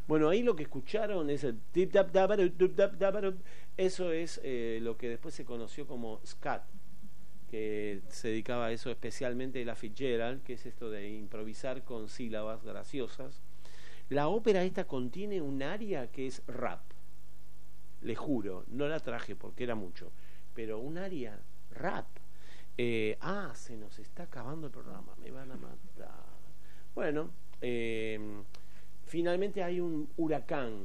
Bueno, ahí lo que escucharon es el tip tap dabaru, tup, tap dabaru. Eso es lo que después se conoció como scat, que se dedicaba a eso especialmente Ella Fitzgerald, que es esto de improvisar con sílabas graciosas. La ópera esta contiene un aria que es rap, le juro, no la traje porque era mucho, pero un aria rap. Se nos está acabando el programa, me van a matar. Bueno, finalmente hay un huracán.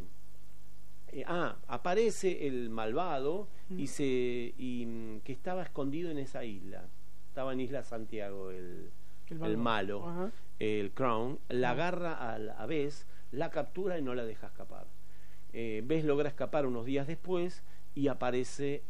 Aparece el malvado que estaba escondido en esa isla. Estaba en Isla Santiago el malo. Ajá. El Crown la agarra a Bess, la captura y no la deja escapar. Bess logra escapar unos días después y aparece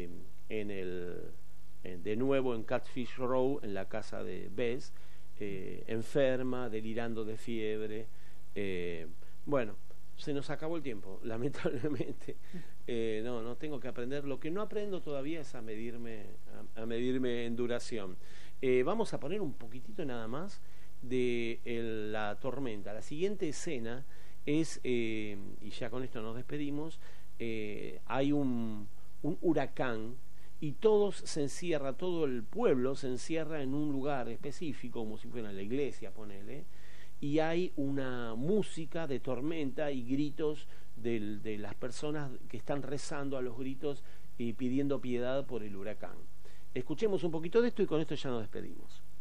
de nuevo en Catfish Row, en la casa de Bess, enferma, delirando de fiebre. Bueno, se nos acabó el tiempo, lamentablemente. No tengo que aprender. Lo que no aprendo todavía es a medirme en duración. Vamos a poner un poquitito nada más de la tormenta. La siguiente escena es, y ya con esto nos despedimos, hay un huracán y todo el pueblo se encierra en un lugar específico, como si fuera la iglesia, ponele, y hay una música de tormenta y gritos de las personas que están rezando a los gritos y pidiendo piedad por el huracán. Escuchemos un poquito de esto y con esto ya nos despedimos.